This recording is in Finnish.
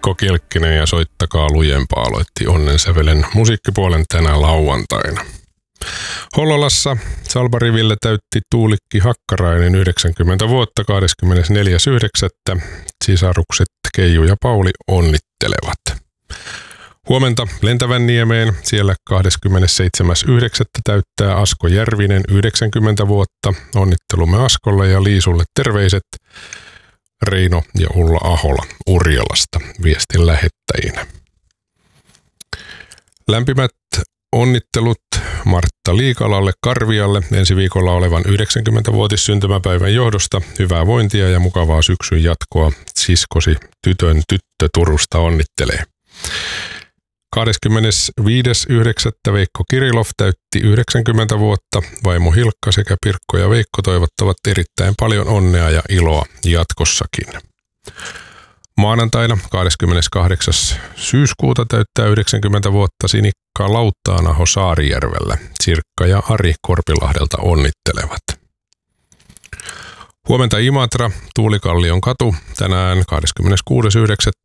Mikko Kilkkinen ja Soittakaa lujempaa aloitti onnensävelen musiikkipuolen tänä lauantaina. Hollolassa Salbariville täytti Tuulikki Hakkarainen 90 vuotta 24.9. Sisarukset Keiju ja Pauli onnittelevat. Huomenta Lentävänniemeen, siellä 27.9. täyttää Asko Järvinen 90 vuotta. Onnittelumme Askolle ja Liisulle terveiset. Reino ja Ulla Ahola Urjalasta viestin lähettäjinä. Lämpimät onnittelut Martta Liikalalle Karvialle ensi viikolla olevan 90-vuotissyntymäpäivän johdosta. Hyvää vointia ja mukavaa syksyn jatkoa. Siskosi tytön tyttö Turusta onnittelee. 25.9. Veikko Kirilov täytti 90 vuotta. Vaimo Hilkka sekä Pirkko ja Veikko toivottavat erittäin paljon onnea ja iloa jatkossakin. Maanantaina 28. syyskuuta täyttää 90 vuotta Sinikka Lauttaanaho Saarijärvellä. Sirkka ja Ari Korpilahdelta onnittelevat. Huomenta Imatra, Tuulikallion katu, tänään 26.9.